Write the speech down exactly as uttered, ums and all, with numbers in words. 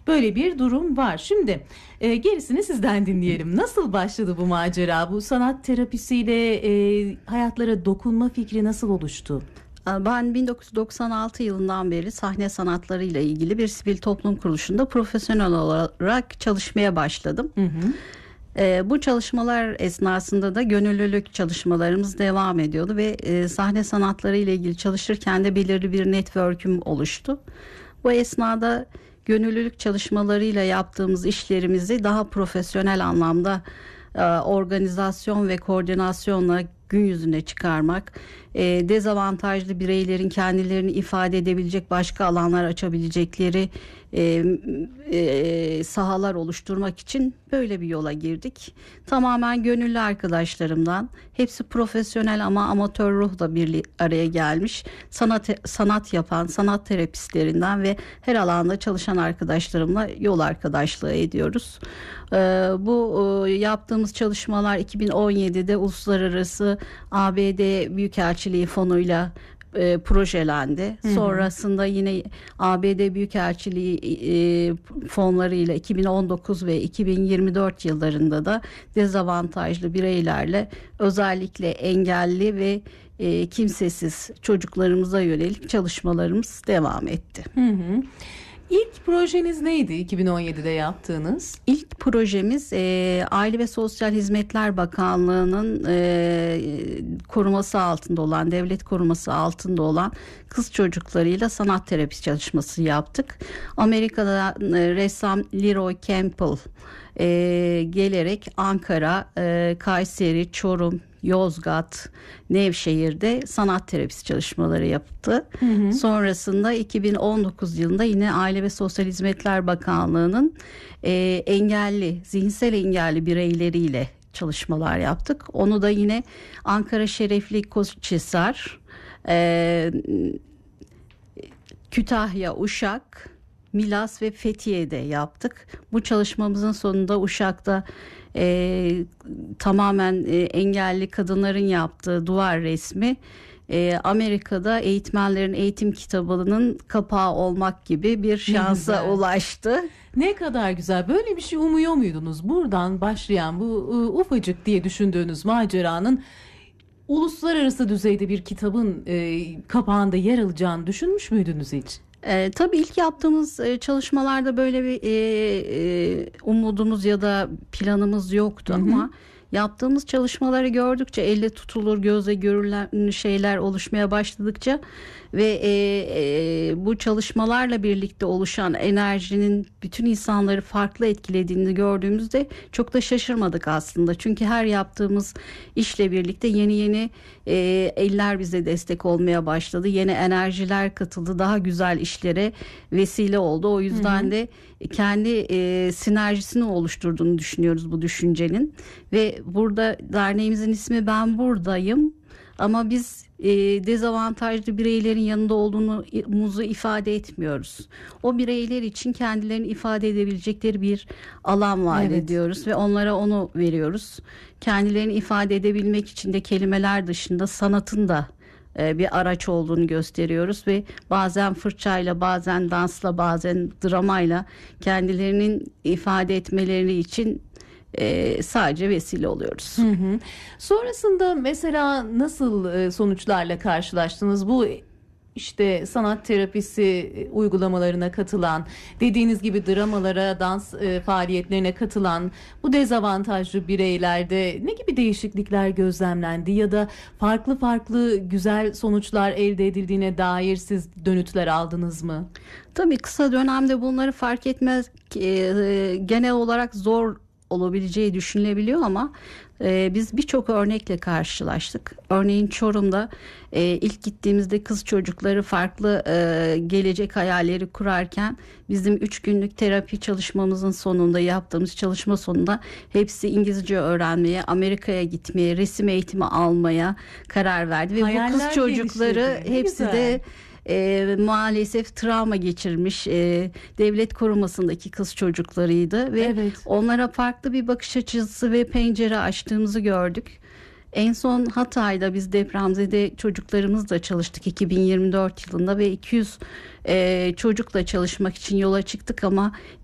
Böyle bir durum var. Şimdi e, gerisini sizden dinleyelim. Nasıl başladı bu macera? Bu sanat terapisiyle e, hayatlara dokunma fikri nasıl oluştu? Ben bin dokuz yüz doksan altı yılından beri sahne sanatlarıyla ilgili bir sivil toplum kuruluşunda profesyonel olarak çalışmaya başladım. Hı hı. E, bu çalışmalar esnasında da gönüllülük çalışmalarımız devam ediyordu ve e, sahne sanatları ile ilgili çalışırken de belirli bir network'üm oluştu. Bu esnada gönüllülük çalışmalarıyla yaptığımız işlerimizi daha profesyonel anlamda e, organizasyon ve koordinasyonla gün yüzüne çıkarmak, e, dezavantajlı bireylerin kendilerini ifade edebilecek başka alanlar açabilecekleri e, e, sahalar oluşturmak için böyle bir yola girdik. Tamamen gönüllü arkadaşlarımdan, hepsi profesyonel ama amatör ruhla bir araya gelmiş sanat sanat yapan sanat terapistlerinden ve her alanda çalışan arkadaşlarımla yol arkadaşlığı ediyoruz. E, bu e, yaptığımız çalışmalar iki bin on yedide uluslararası A B D Büyükelçiliği fonuyla e, projelendi. Hı hı. Sonrasında yine A B D Büyükelçiliği e, fonlarıyla iki bin on dokuz ve iki bin yirmi dört yıllarında da dezavantajlı bireylerle, özellikle engelli ve e, kimsesiz çocuklarımıza yönelik çalışmalarımız devam etti. Hı hı. İlk projeniz neydi iki bin on yedide yaptığınız? İlk projemiz e, Aile ve Sosyal Hizmetler Bakanlığı'nın e, koruması altında olan, devlet koruması altında olan kız çocuklarıyla sanat terapisi çalışması yaptık. Amerika'da e, ressam Leroy Campbell e, gelerek Ankara, e, Kayseri, Çorum, Yozgat, Nevşehir'de sanat terapisi çalışmaları yaptı. Hı hı. Sonrasında iki bin on dokuz yılında yine Aile ve Sosyal Hizmetler Bakanlığı'nın e, engelli, zihinsel engelli bireyleriyle çalışmalar yaptık. Onu da yine Ankara Şerefli Koçhisar, e, Kütahya, Uşak, Milas ve Fethiye'de yaptık. Bu çalışmamızın sonunda Uşak'ta e, tamamen e, engelli kadınların yaptığı duvar resmi e, Amerika'da eğitmenlerin eğitim kitabının kapağı olmak gibi bir şansa ulaştı. Ne kadar güzel. Böyle bir şey umuyor muydunuz? Buradan başlayan bu uh, ufacık diye düşündüğünüz maceranın uluslararası düzeyde bir kitabın e, kapağında yer alacağını düşünmüş müydünüz hiç? E, tabii ilk yaptığımız e, çalışmalarda böyle bir e, e, umudumuz ya da planımız yoktu. Hı hı. Ama yaptığımız çalışmaları gördükçe, elle tutulur, gözle görülen şeyler oluşmaya başladıkça ve e, e, bu çalışmalarla birlikte oluşan enerjinin bütün insanları farklı etkilediğini gördüğümüzde çok da şaşırmadık aslında. Çünkü her yaptığımız işle birlikte yeni yeni e, eller bize destek olmaya başladı. Yeni enerjiler katıldı. Daha güzel işlere vesile oldu. O yüzden hı hı. de kendi e, sinerjisini oluşturduğunu düşünüyoruz bu düşüncenin. Ve burada derneğimizin ismi Ben Buradayım. Ama biz e, dezavantajlı bireylerin yanında olduğumuzu ifade etmiyoruz. O bireyler için kendilerini ifade edebilecekleri bir alan vaat evet. ediyoruz ve onlara onu veriyoruz. Kendilerini ifade edebilmek için de kelimeler dışında sanatın da e, bir araç olduğunu gösteriyoruz ve bazen fırçayla, bazen dansla, bazen dramayla kendilerinin ifade etmeleri için Ee, sadece vesile oluyoruz. Hı hı. Sonrasında mesela nasıl e, sonuçlarla karşılaştınız? Bu işte sanat terapisi uygulamalarına katılan, dediğiniz gibi dramalara, dans e, faaliyetlerine katılan bu dezavantajlı bireylerde ne gibi değişiklikler gözlemlendi ya da farklı farklı güzel sonuçlar elde edildiğine dair siz dönütler aldınız mı? Tabii kısa dönemde bunları fark etmez e, genel olarak zor olabileceği düşünülebiliyor ama e, biz birçok örnekle karşılaştık. Örneğin Çorum'da e, ilk gittiğimizde kız çocukları farklı e, gelecek hayalleri kurarken bizim üç günlük terapi çalışmamızın sonunda, yaptığımız çalışma sonunda hepsi İngilizce öğrenmeye, Amerika'ya gitmeye, resim eğitimi almaya karar verdi. Ve hayaller bu kız çocukları hepsi güzel. de E, maalesef travma geçirmiş e, devlet korumasındaki kız çocuklarıydı ve evet. onlara farklı bir bakış açısı ve pencere açtığımızı gördük. En son Hatay'da biz depremzede çocuklarımızla çalıştık iki bin yirmi dört yılında ve iki yüz e, çocukla çalışmak için yola çıktık ama